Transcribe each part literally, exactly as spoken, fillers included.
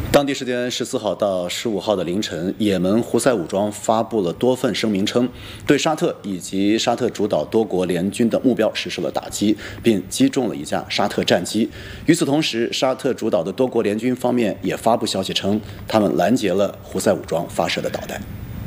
当地时间十四号到十五号的凌晨，也门胡塞武装发布了多份声明，称对沙特以及沙特主导多国联军的目标实施了打击，并击中了一架沙特战机。与此同时，沙特主导的多国联军方面也发布消息称，他们拦截了胡塞武装发射的导弹。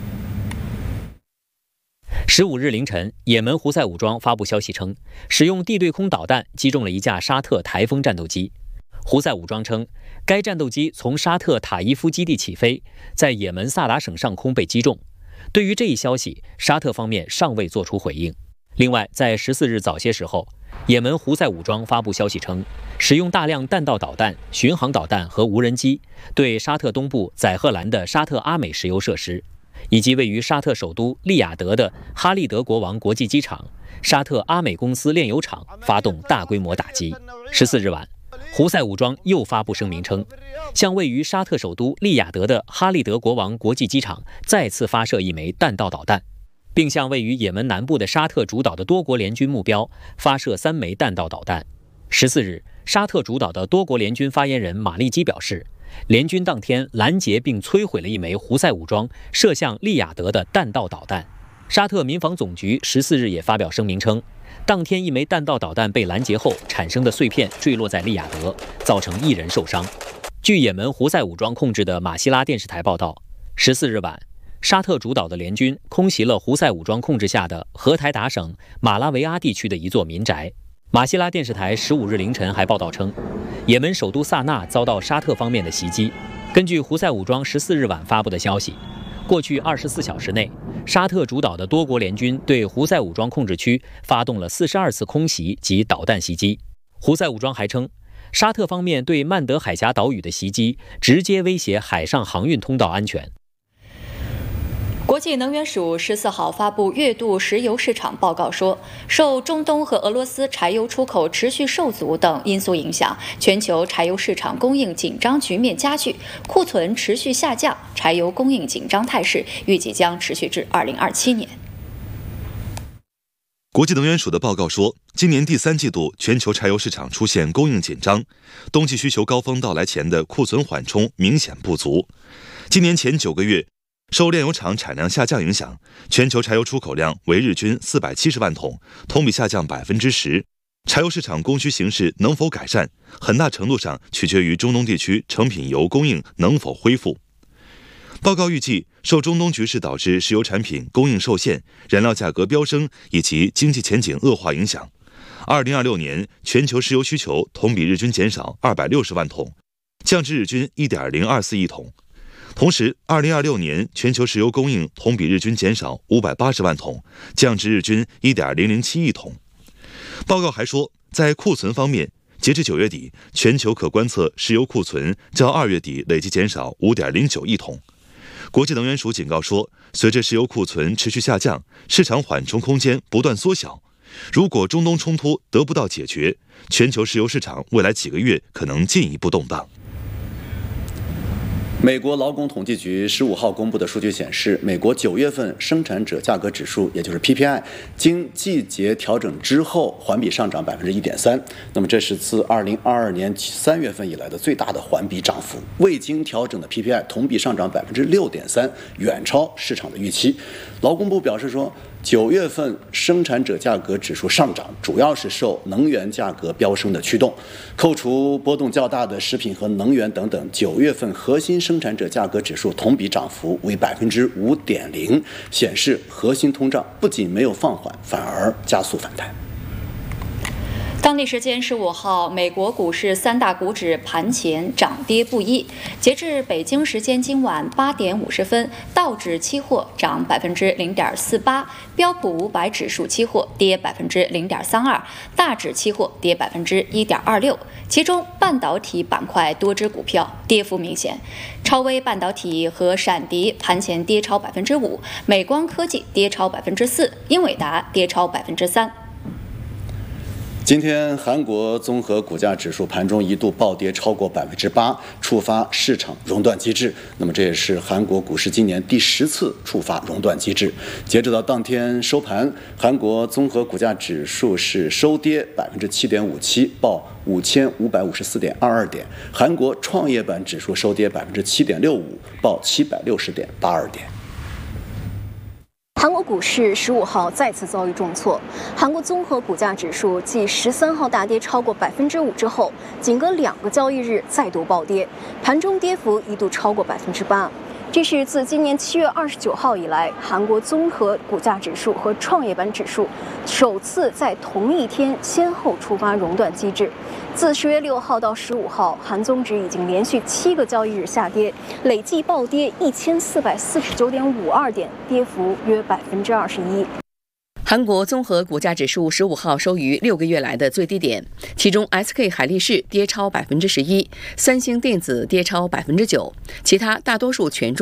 十五日凌晨，也门胡塞武装发布消息称，使用地对空导弹击中了一架沙特台风战斗机。胡塞武装称，该战斗机从沙特塔伊夫基地起飞，在也门萨达省上空被击中。对于这一消息，沙特方面尚未作出回应。另外，在十四日早些时候，也门胡塞武装发布消息称，使用大量弹道导弹、巡航导弹和无人机，对沙特东部载荷兰的沙特阿美石油设施，以及位于沙特首都利雅得的哈利德国王国际机场、沙特阿美公司炼油厂发动大规模打击。十四日晚，胡塞武装又发布声明称，向位于沙特首都利雅得的哈利德国王国际机场再次发射一枚弹道导弹，并向位于也门南部的沙特主导的多国联军目标发射三枚弹道导弹。十四日，沙特主导的多国联军发言人马利基表示，联军当天拦截并摧毁了一枚胡塞武装射向利雅得的弹道导弹。沙特民防总局十四日也发表声明称，当天一枚弹道导弹被拦截后产生的碎片坠落在利雅得，造成一人受伤。据也门胡塞武装控制的马希拉电视台报道，十四日晚，沙特主导的联军空袭了胡塞武装控制下的荷台达省马拉维阿地区的一座民宅。马希拉电视台十五日凌晨还报道称，也门首都萨那遭到沙特方面的袭击。根据胡塞武装十四日晚发布的消息，过去二十四小时内，沙特主导的多国联军对胡塞武装控制区发动了四十二次空袭及导弹袭击。胡塞武装还称，沙特方面对曼德海峡岛屿的袭击直接威胁海上航运通道安全。 国际能源署十四号发布月度石油市场报告说，受中东和俄罗斯柴油出口持续受阻等因素影响，全球柴油市场供应紧张局面加剧，库存持续下降，柴油供应紧张态势预计将持续至二零二七年。 国际能源署的报告说，今年第三季度全球柴油市场出现供应紧张，冬季需求高峰到来前的库存缓冲明显不足。今年前九个月，受炼油厂产量下降影响，全球柴油出口量为日均四百七十万桶，同比下降百分之十。柴油市场供需形势能否改善，很大程度上取决于中东地区成品油供应能否恢复。报告预计，受中东局势导致石油产品供应受限、燃料价格飙升以及经济前景恶化影响，二零二六年全球石油需求同比日均减少二百六十万桶，降至日均 一点零二四亿桶。同时，二零二六年全球石油供应同比日均减少五百八十万桶，降至日均 一点零零七亿桶。报告还说，在库存方面，截至九月底，全球可观测石油库存较二月底累计减少 五点零九亿桶。国际能源署警告说，随着石油库存持续下降，市场缓冲空间不断缩小。如果中东冲突得不到解决，全球石油市场未来几个月可能进一步动荡。 美国劳工统计局十五号公布的数据显示，美国九月份生产者价格指数，也就是 P P I， 经季节调整之后环比上涨百分之一点三。那么这是自二零二二年三月份以来的最大的环比涨幅。未经调整的 P P I 同比上涨百分之六点三，远超市场的预期。劳工部表示说，九月份生产者价格指数上涨，主要是受能源价格飙升的驱动。扣除波动较大的食品和能源等等，九月份核心生产者价格指数同比涨幅为百分之五点零，显示核心通胀不仅没有放缓，反而加速反弹。 当地时间十五号，美国股市三大股指盘前涨跌不一。截至北京时间今晚八点五十分，道指期货涨百分之零点四八，标普五百指数期货跌百分之零点三二，大指期货跌百分之一点二六。其中，半导体板块多只股票跌幅明显，超微半导体和闪迪盘前跌超百分之五，美光科技跌超百分之四，英伟达跌超百分之三。 今天，韩国综合股价指数盘中一度暴跌超过百分之八，触发市场熔断机制。那么，这也是韩国股市今年第十次触发熔断机制。截止到当天收盘，韩国综合股价指数是收跌百分之七点五七，报五千五百五十四点二二点；韩国创业板指数收跌百分之七点六五，报七百六十点八二点。 韩国股市十五号再次遭遇重挫，韩国综合股价指数继十三号大跌超过百分之五之后，仅隔两个交易日再度暴跌，盘中跌幅一度超过百分之八。这是自今年七月二十九号以来，韩国综合股价指数和创业板指数首次在同一天先后触发熔断机制。自十月六号到十五号，韩综指已经连续七个交易日下跌，累计暴跌一千四百四十九点五二点，跌幅约百分之二十一。 韩国综合股价指数十五号收于六个月来的最低点，其中 S K 海力士跌超百分之十一，三星电子跌超百分之九，其他大多数权重